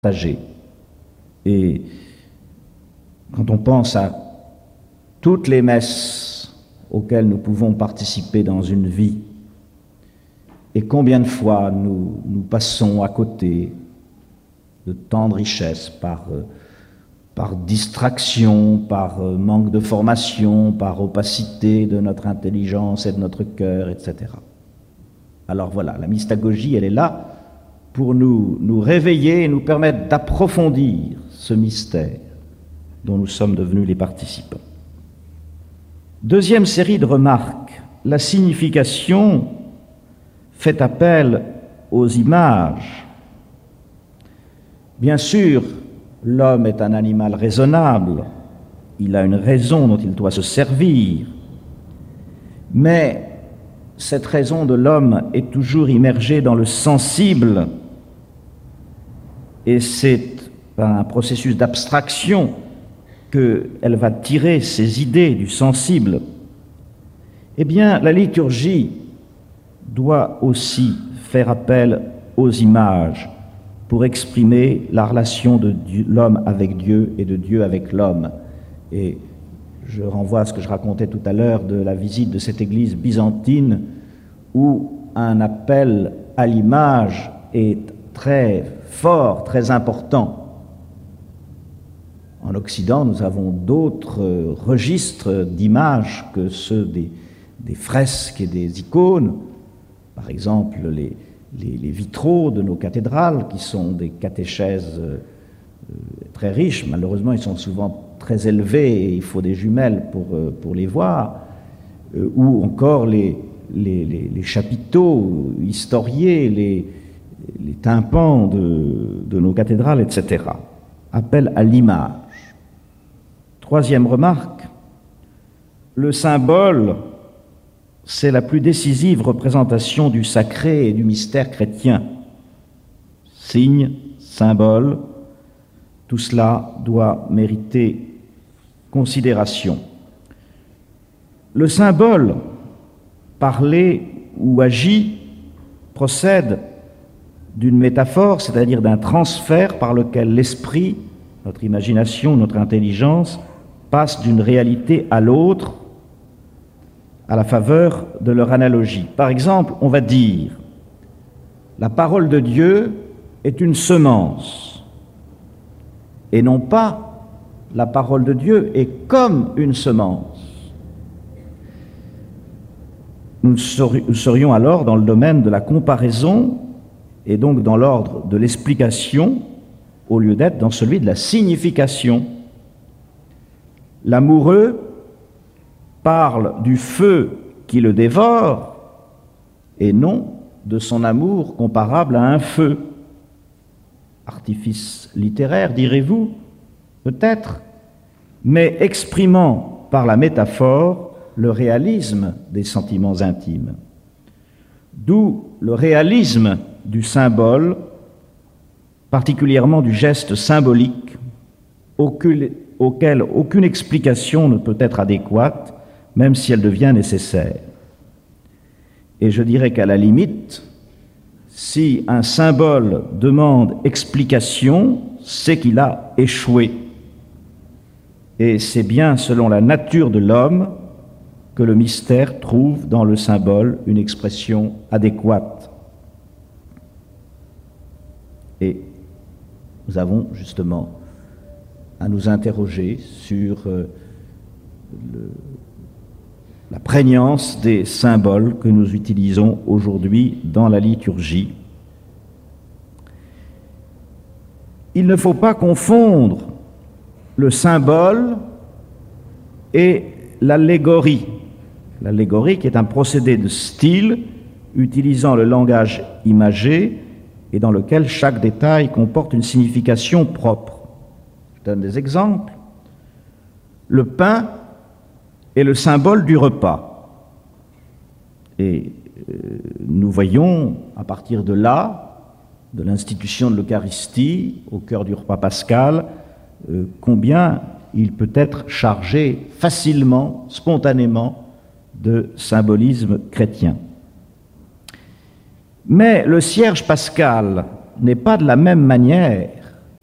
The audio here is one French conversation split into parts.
partagé. Et quand on pense à toutes les messes auxquelles nous pouvons participer dans une vie, et combien de fois nous passons à côté de tant de richesses par distraction, par manque de formation, par opacité de notre intelligence et de notre cœur, etc. Alors voilà, la mystagogie, elle est là pour nous réveiller et nous permettre d'approfondir ce mystère dont nous sommes devenus les participants. Deuxième série de remarques, la signification fait appel aux images. Bien sûr, l'homme est un animal raisonnable, il a une raison dont il doit se servir, mais cette raison de l'homme est toujours immergée dans le sensible, et c'est par un processus d'abstraction qu'elle va tirer ses idées du sensible. Eh bien, la liturgie doit aussi faire appel aux images pour exprimer la relation de l'homme avec Dieu et de Dieu avec l'homme. Et je renvoie à ce que je racontais tout à l'heure de la visite de cette église byzantine où un appel à l'image est très fort, très important. En Occident, nous avons d'autres registres d'images que ceux des fresques et des icônes. Par exemple, les vitraux de nos cathédrales, qui sont des catéchèses très riches. Malheureusement, ils sont souvent très élevés et il faut des jumelles pour les voir. Ou encore les chapiteaux historiés, les tympans de nos cathédrales, etc. Appel à l'image. Troisième remarque, le symbole, c'est la plus décisive représentation du sacré et du mystère chrétien. Signe, symbole, tout cela doit mériter considération. Le symbole, parlé ou agi, procède d'une métaphore, c'est-à-dire d'un transfert par lequel l'esprit, notre imagination, notre intelligence, passe d'une réalité à l'autre à la faveur de leur analogie. Par exemple, on va dire la parole de Dieu est une semence, et non pas la parole de Dieu est comme une semence. Nous serions alors dans le domaine de la comparaison et donc dans l'ordre de l'explication au lieu d'être dans celui de la signification. L'amoureux parle du feu qui le dévore et non de son amour comparable à un feu. Artifice littéraire, direz-vous, peut-être, mais exprimant par la métaphore le réalisme des sentiments intimes. D'où le réalisme du symbole, particulièrement du geste symbolique, auquel aucune explication ne peut être adéquate, même si elle devient nécessaire. Et je dirais qu'à la limite, si un symbole demande explication, c'est qu'il a échoué. Et c'est bien selon la nature de l'homme que le mystère trouve dans le symbole une expression adéquate. Et nous avons justement à nous interroger sur la prégnance des symboles que nous utilisons aujourd'hui dans la liturgie. Il ne faut pas confondre le symbole et l'allégorie. L'allégorie qui est un procédé de style utilisant le langage imagé et dans lequel chaque détail comporte une signification propre. Je donne des exemples. Le pain est le symbole du repas. Et nous voyons, à partir de là, de l'institution de l'Eucharistie, au cœur du repas pascal, combien il peut être chargé facilement, spontanément, de symbolisme chrétien. Mais le cierge pascal n'est pas de la même manière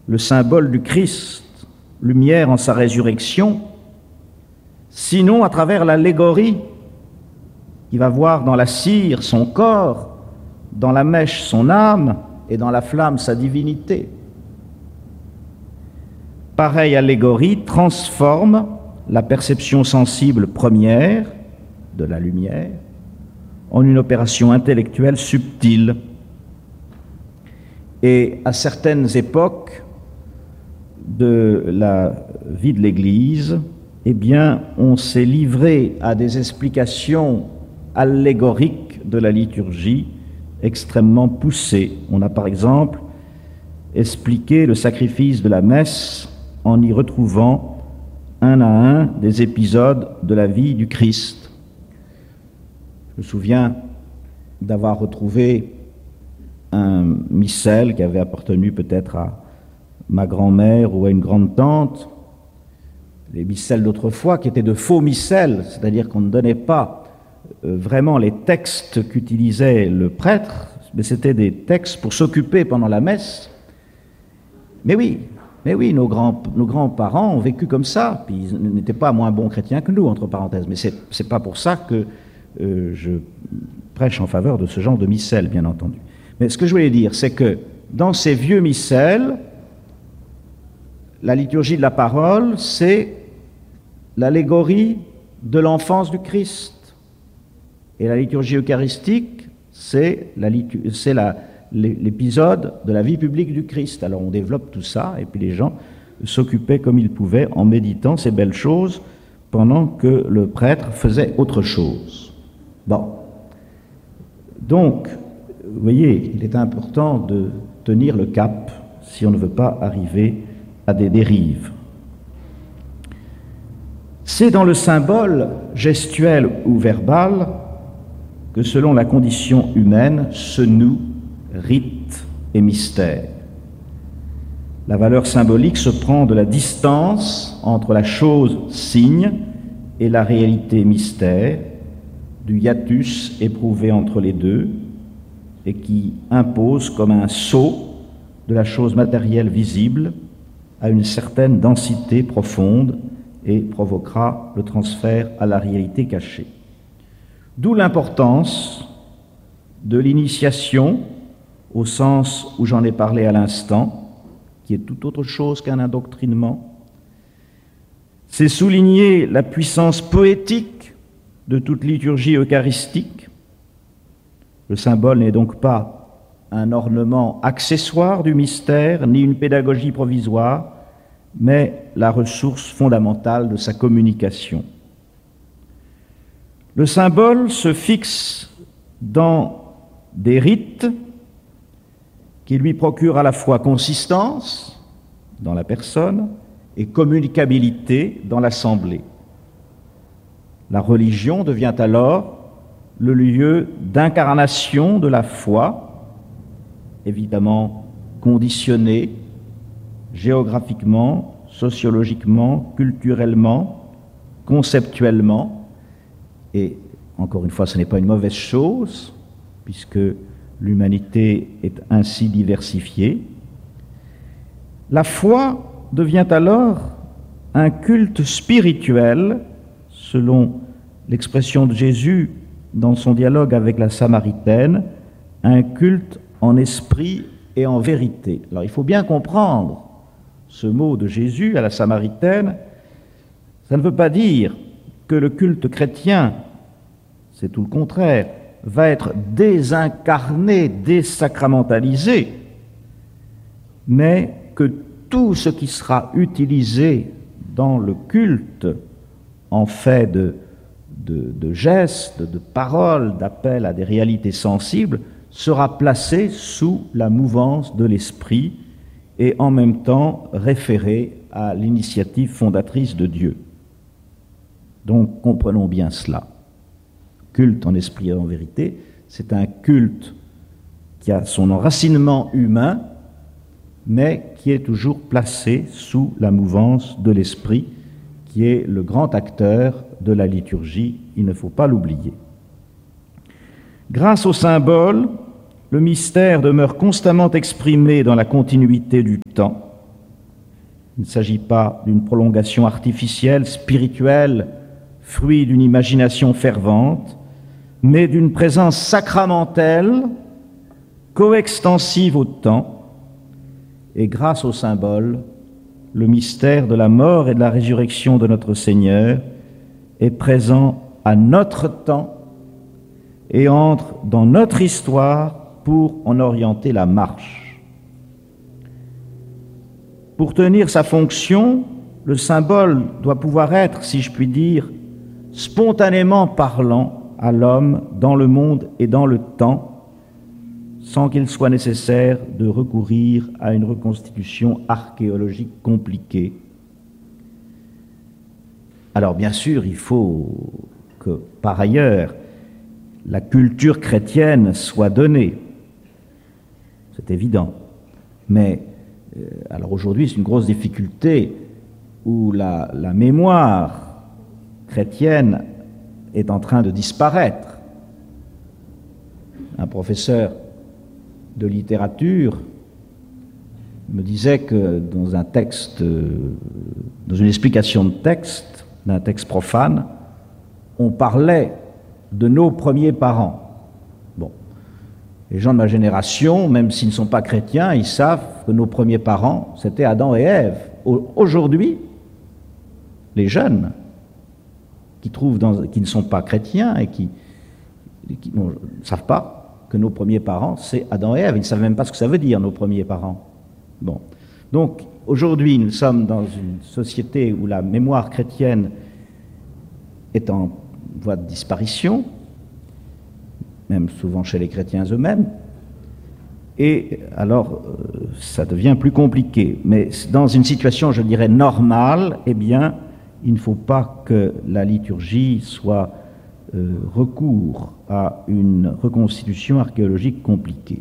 le symbole du Christ, lumière en sa résurrection, sinon à travers l'allégorie qui va voir dans la cire son corps, dans la mèche son âme et dans la flamme sa divinité. Pareille allégorie transforme la perception sensible première de la lumière en une opération intellectuelle subtile. Et à certaines époques de la vie de l'Église, eh bien, on s'est livré à des explications allégoriques de la liturgie extrêmement poussées. On a par exemple expliqué le sacrifice de la messe en y retrouvant un à un des épisodes de la vie du Christ. Je me souviens d'avoir retrouvé un missel qui avait appartenu peut-être à ma grand-mère ou à une grande-tante, les missels d'autrefois qui étaient de faux missels, c'est-à-dire qu'on ne donnait pas vraiment les textes qu'utilisait le prêtre, mais c'était des textes pour s'occuper pendant la messe. Mais oui, nos grands-parents ont vécu comme ça, puis ils n'étaient pas moins bons chrétiens que nous, entre parenthèses, mais c'est pas pour ça que je prêche en faveur de ce genre de missel, bien entendu. Mais ce que je voulais dire, c'est que dans ces vieux missels, la liturgie de la parole, c'est l'allégorie de l'enfance du Christ. Et la liturgie eucharistique, c'est l'épisode de la vie publique du Christ. Alors on développe tout ça, et puis les gens s'occupaient comme ils pouvaient en méditant ces belles choses pendant que le prêtre faisait autre chose. Bon. Donc, vous voyez, il est important de tenir le cap si on ne veut pas arriver à des dérives. C'est dans le symbole gestuel ou verbal que, selon la condition humaine, se nouent rite et mystère. La valeur symbolique se prend de la distance entre la chose signe et la réalité mystère, du hiatus éprouvé entre les deux, et qui impose comme un saut de la chose matérielle visible à une certaine densité profonde et provoquera le transfert à la réalité cachée. D'où l'importance de l'initiation, au sens où j'en ai parlé à l'instant, qui est tout autre chose qu'un endoctrinement. C'est souligner la puissance poétique de toute liturgie eucharistique. Le symbole n'est donc pas un ornement accessoire du mystère, ni une pédagogie provisoire, mais la ressource fondamentale de sa communication. Le symbole se fixe dans des rites qui lui procurent à la fois consistance dans la personne et communicabilité dans l'assemblée. La religion devient alors le lieu d'incarnation de la foi, évidemment conditionnée géographiquement, sociologiquement, culturellement, conceptuellement, et encore une fois, ce n'est pas une mauvaise chose, puisque l'humanité est ainsi diversifiée. La foi devient alors un culte spirituel, selon l'expression de Jésus dans son dialogue avec la Samaritaine, un culte en esprit et en vérité. Alors il faut bien comprendre ce mot de Jésus à la Samaritaine. Ça ne veut pas dire que le culte chrétien, c'est tout le contraire, va être désincarné, désacramentalisé, mais que tout ce qui sera utilisé dans le culte en fait de gestes, de paroles, d'appels à des réalités sensibles, sera placé sous la mouvance de l'esprit et en même temps référé à l'initiative fondatrice de Dieu. Donc comprenons bien cela. Culte en esprit et en vérité, c'est un culte qui a son enracinement humain, mais qui est toujours placé sous la mouvance de l'esprit, qui est le grand acteur de la liturgie, il ne faut pas l'oublier. Grâce au symbole, le mystère demeure constamment exprimé dans la continuité du temps, Il ne s'agit pas d'une prolongation artificielle, spirituelle, fruit d'une imagination fervente, mais d'une présence sacramentelle, coextensive au temps, et grâce au symbole, le mystère de la mort et de la résurrection de notre Seigneur est présent à notre temps et entre dans notre histoire pour en orienter la marche. Pour tenir sa fonction, le symbole doit pouvoir être, si je puis dire, spontanément parlant à l'homme dans le monde et dans le temps, sans qu'il soit nécessaire de recourir à une reconstitution archéologique compliquée. Alors bien sûr, il faut que, par ailleurs, la culture chrétienne soit donnée. C'est évident. Mais, alors aujourd'hui, c'est une grosse difficulté où la mémoire chrétienne est en train de disparaître. Un professeur de littérature me disait que dans un texte, dans une explication de texte, d'un texte profane, on parlait de nos premiers parents. Bon, les gens de ma génération, même s'ils ne sont pas chrétiens, ils savent que nos premiers parents, c'était Adam et Ève. Aujourd'hui, les jeunes qui ne sont pas chrétiens et qui ne savent pas que nos premiers parents, c'est Adam et Ève. Ils ne savent même pas ce que ça veut dire, nos premiers parents. Bon. Donc, aujourd'hui, nous sommes dans une société où la mémoire chrétienne est en voie de disparition, même souvent chez les chrétiens eux-mêmes, et alors ça devient plus compliqué. Mais dans une situation, je dirais, normale, eh bien, il ne faut pas que la liturgie soit recours à une reconstitution archéologique compliquée.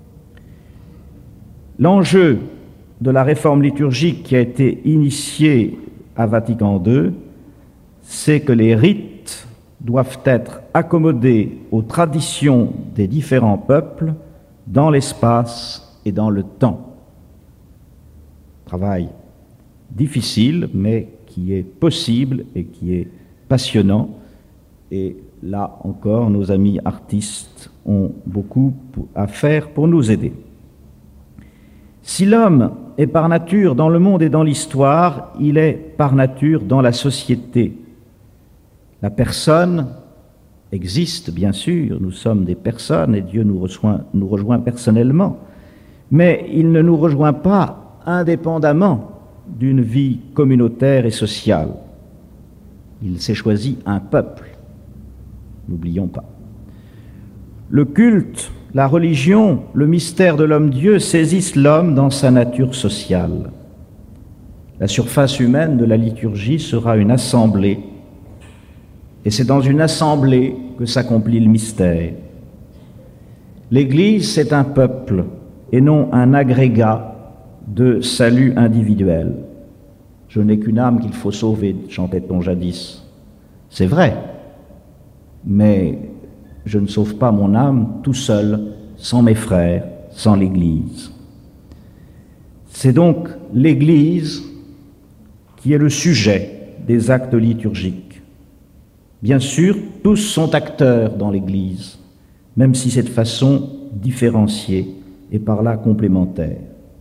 L'enjeu de la réforme liturgique qui a été initiée à Vatican II, c'est que les rites doivent être accommodés aux traditions des différents peuples dans l'espace et dans le temps. Travail difficile, mais qui est possible et qui est passionnant. Et là encore, nos amis artistes ont beaucoup à faire pour nous aider. Si l'homme est par nature dans le monde et dans l'histoire, il est par nature dans la société. La personne existe, bien sûr, nous sommes des personnes et Dieu nous rejoint personnellement, mais il ne nous rejoint pas indépendamment d'une vie communautaire et sociale. Il s'est choisi un peuple. N'oublions pas. Le culte, la religion, le mystère de l'homme-dieu saisissent l'homme dans sa nature sociale. La surface humaine de la liturgie sera une assemblée, et c'est dans une assemblée que s'accomplit le mystère. L'Église, c'est un peuple, et non un agrégat de salut individuel. Je n'ai qu'une âme qu'il faut sauver, chantait-on jadis. C'est vrai. Mais je ne sauve pas mon âme tout seul, sans mes frères, sans l'Église. C'est donc l'Église qui est le sujet des actes liturgiques. Bien sûr, tous sont acteurs dans l'Église, même si c'est de façon différenciée et par là complémentaire.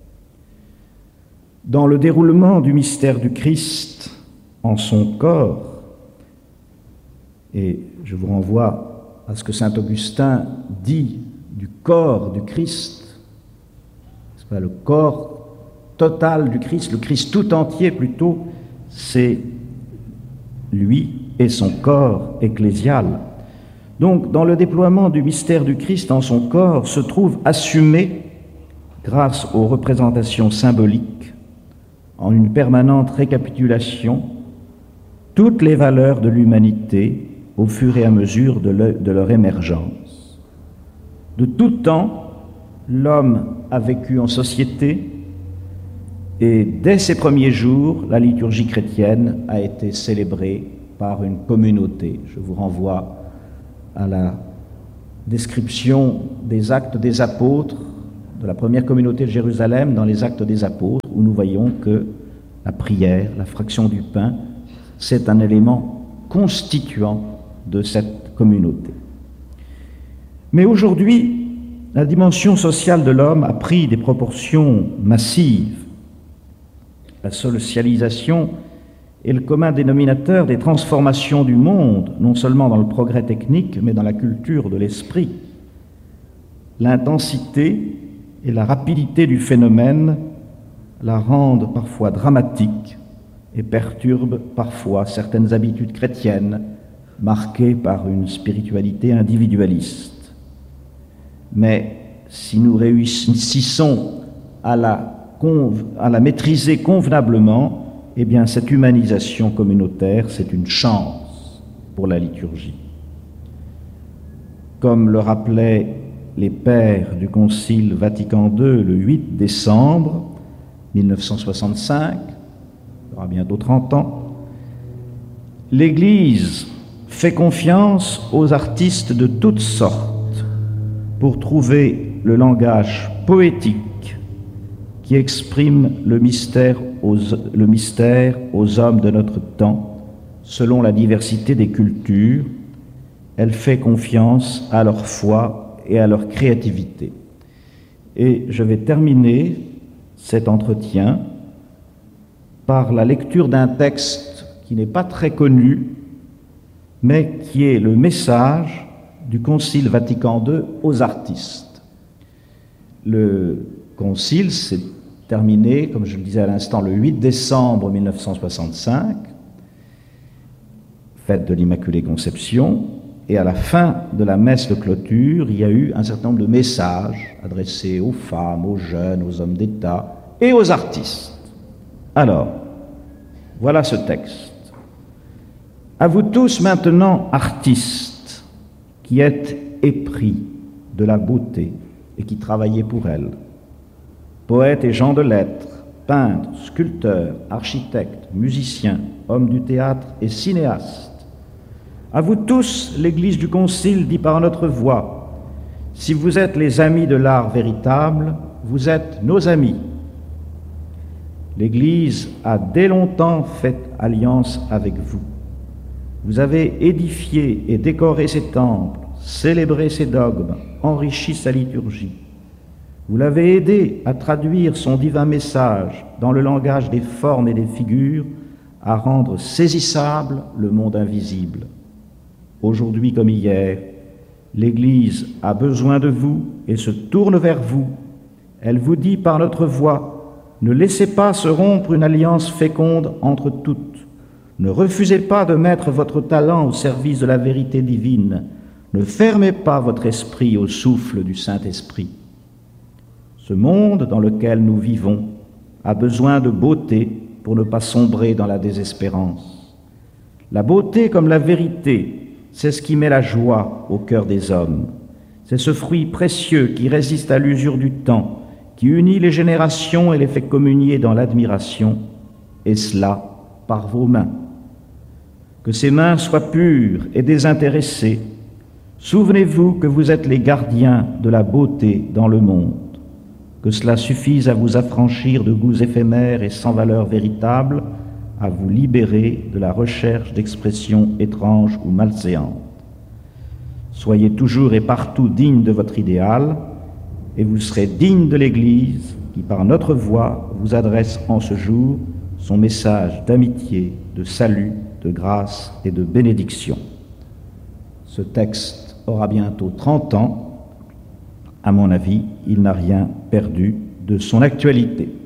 Dans le déroulement du mystère du Christ en son corps, et je vous renvoie à ce que saint Augustin dit du corps du Christ, c'est pas le corps total du Christ, le Christ tout entier plutôt, c'est lui et son corps ecclésial. Donc, dans le déploiement du mystère du Christ en son corps se trouve assumé, grâce aux représentations symboliques, en une permanente récapitulation, toutes les valeurs de l'humanité au fur et à mesure de leur émergence. De tout temps, l'homme a vécu en société et dès ses premiers jours, la liturgie chrétienne a été célébrée par une communauté. Je vous renvoie à la description des actes des apôtres, de la première communauté de Jérusalem dans les actes des apôtres, où nous voyons que la prière, la fraction du pain, c'est un élément constituant de cette communauté. Mais aujourd'hui, la dimension sociale de l'homme a pris des proportions massives. La socialisation est le commun dénominateur des transformations du monde, non seulement dans le progrès technique, mais dans la culture de l'esprit. L'intensité et la rapidité du phénomène la rendent parfois dramatique et perturbent parfois certaines habitudes chrétiennes marquées par une spiritualité individualiste. Mais si nous réussissons à la maîtriser convenablement, eh bien, cette humanisation communautaire, c'est une chance pour la liturgie. Comme le rappelaient les pères du Concile Vatican II le 8 décembre 1965, il y aura bientôt 30 ans, l'Église fait confiance aux artistes de toutes sortes pour trouver le langage poétique qui exprime le mystère aux hommes de notre temps, selon la diversité des cultures. Elle fait confiance à leur foi et à leur créativité. Et je vais terminer cet entretien par la lecture d'un texte qui n'est pas très connu, mais qui est le message du Concile Vatican II aux artistes. Le Concile s'est terminé, comme je le disais à l'instant, le 8 décembre 1965, fête de l'Immaculée Conception, et à la fin de la messe de clôture, il y a eu un certain nombre de messages adressés aux femmes, aux jeunes, aux hommes d'État et aux artistes. Alors, voilà ce texte. À vous tous maintenant, artistes, qui êtes épris de la beauté et qui travaillez pour elle, poètes et gens de lettres, peintres, sculpteurs, architectes, musiciens, hommes du théâtre et cinéastes, à vous tous, l'Église du Concile dit par notre voix, si vous êtes les amis de l'art véritable, vous êtes nos amis. L'Église a dès longtemps fait alliance avec vous. Vous avez édifié et décoré ses temples, célébré ses dogmes, enrichi sa liturgie. Vous l'avez aidé à traduire son divin message dans le langage des formes et des figures, à rendre saisissable le monde invisible. Aujourd'hui comme hier, l'Église a besoin de vous et se tourne vers vous. Elle vous dit par notre voix, ne laissez pas se rompre une alliance féconde entre toutes. Ne refusez pas de mettre votre talent au service de la vérité divine. Ne fermez pas votre esprit au souffle du Saint-Esprit. Ce monde dans lequel nous vivons a besoin de beauté pour ne pas sombrer dans la désespérance. La beauté comme la vérité, c'est ce qui met la joie au cœur des hommes. C'est ce fruit précieux qui résiste à l'usure du temps, qui unit les générations et les fait communier dans l'admiration, et cela par vos mains. Que ces mains soient pures et désintéressées. Souvenez-vous que vous êtes les gardiens de la beauté dans le monde. Que cela suffise à vous affranchir de goûts éphémères et sans valeur véritable, à vous libérer de la recherche d'expressions étranges ou malséantes. Soyez toujours et partout dignes de votre idéal, et vous serez dignes de l'Église qui, par notre voix, vous adresse en ce jour son message d'amitié, de salut, de grâce et de bénédiction. Ce texte aura bientôt 30 ans. À mon avis, il n'a rien perdu de son actualité.